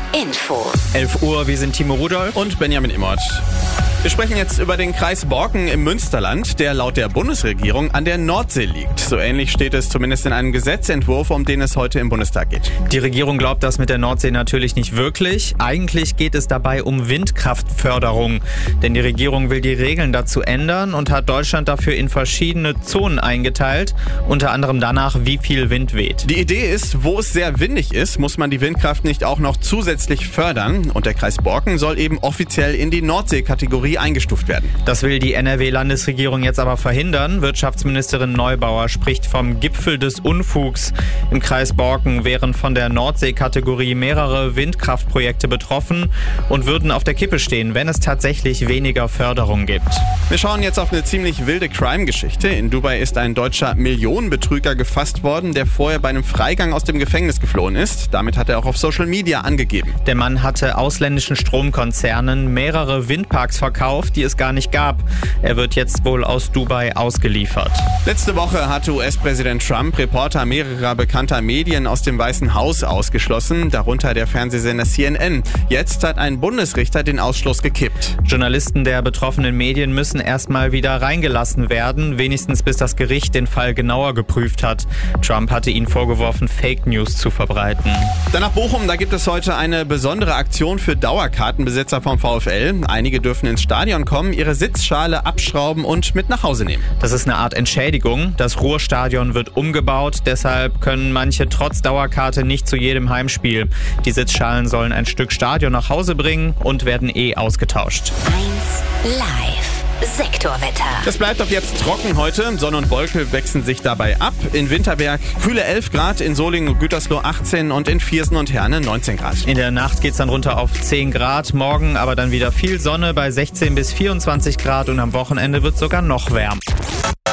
Info. 11 Uhr, wir sind Timo Rudolph und Benjamin Immert. Wir sprechen jetzt über den Kreis Borken im Münsterland, der laut der Bundesregierung an der Nordsee liegt. So ähnlich steht es zumindest in einem Gesetzentwurf, um den es heute im Bundestag geht. Die Regierung glaubt das mit der Nordsee natürlich nicht wirklich. Eigentlich geht es dabei um Windkraftförderung. Denn die Regierung will die Regeln dazu ändern und hat Deutschland dafür in verschiedene Zonen eingeteilt. Unter anderem danach, wie viel Wind weht. Die Idee ist, wo es sehr windig ist, muss man die Windkraft nicht auch noch zusätzlich fördern. Und der Kreis Borken soll eben offiziell in die Nordsee-Kategorie eingestuft werden. Das will die NRW-Landesregierung jetzt aber verhindern. Wirtschaftsministerin Neubauer spricht vom Gipfel des Unfugs. Im Kreis Borken wären von der Nordsee-Kategorie mehrere Windkraftprojekte betroffen und würden auf der Kippe stehen, wenn es tatsächlich weniger Förderung gibt. Wir schauen jetzt auf eine ziemlich wilde Crime-Geschichte. In Dubai ist ein deutscher Millionenbetrüger gefasst worden, der vorher bei einem Freigang aus dem Gefängnis geflohen ist. Damit hat er auch auf Social Media angegeben. Der Mann hatte ausländischen Stromkonzernen mehrere Windparks verkauft, die es gar nicht gab. Er wird jetzt wohl aus Dubai ausgeliefert. Letzte Woche hatte US-Präsident Trump Reporter mehrerer bekannter Medien aus dem Weißen Haus ausgeschlossen, darunter der Fernsehsender CNN. Jetzt hat ein Bundesrichter den Ausschluss gekippt. Journalisten der betroffenen Medien müssen erstmal wieder reingelassen werden, wenigstens bis das Gericht den Fall genauer geprüft hat. Trump hatte ihnen vorgeworfen, Fake News zu verbreiten. Dann nach Bochum, da gibt es heute eine besondere Aktion für Dauerkartenbesitzer vom VfL. Einige dürfen ins Stadion kommen, ihre Sitzschale abschrauben und mit nach Hause nehmen. Das ist eine Art Entschädigung. Das Ruhrstadion wird umgebaut, deshalb können manche trotz Dauerkarte nicht zu jedem Heimspiel. Die Sitzschalen sollen ein Stück Stadion nach Hause bringen und werden ausgetauscht. 1 Live. Sektorwetter. Es bleibt ab jetzt trocken heute. Sonne und Wolke wechseln sich dabei ab. In Winterberg kühle 11 Grad, in Solingen und Gütersloh 18 und in Viersen und Herne 19 Grad. In der Nacht geht's dann runter auf 10 Grad. Morgen aber dann wieder viel Sonne bei 16 bis 24 Grad und am Wochenende wird sogar noch wärmer.